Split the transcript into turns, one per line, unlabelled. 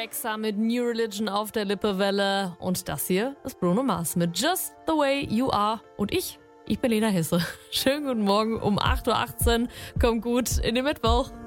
Alexa mit New Religion auf der Lippewelle. Und das hier ist Bruno Mars mit Just the Way You Are. Und ich bin Lena Hesse. Schönen guten Morgen um 8.18 Uhr. Kommt gut in den Mittwoch.